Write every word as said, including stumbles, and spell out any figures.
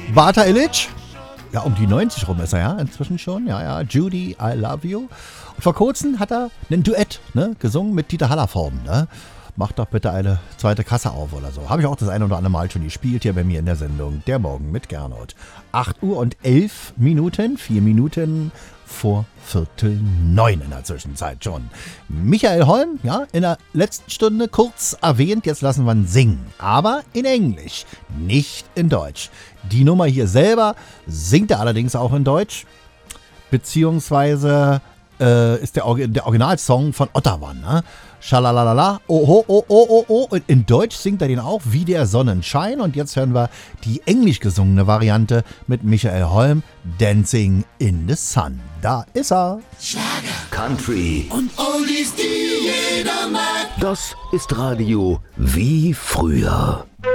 Bata Illich. Ja, um die neunzig rum ist er ja inzwischen schon. Ja, ja. Judy, I Love You. Und vor kurzem hat er ein Duett, ne, gesungen mit Dieter Hallervorden, ne? Mach doch bitte eine zweite Kasse auf oder so. Habe ich auch das eine oder andere Mal schon gespielt hier bei mir in der Sendung. Der Morgen mit Gernot. acht Uhr und elf Minuten, vier Minuten vor Viertel neun in der Zwischenzeit schon. Michael Holm, ja, in der letzten Stunde kurz erwähnt, jetzt lassen wir ihn singen. Aber in Englisch, nicht in Deutsch. Die Nummer hier selber singt er allerdings auch in Deutsch. Beziehungsweise äh, ist der, der Originalsong von Ottawa, ne? Schalalala, oh, oh, oh, oh, oh. Und in Deutsch singt er den auch wie der Sonnenschein. Und jetzt hören wir die englisch gesungene Variante mit Michael Holm, Dancing in the Sun. Da ist er. Schlager, Country und Oldies, die jeder mag. Das ist Radio wie früher.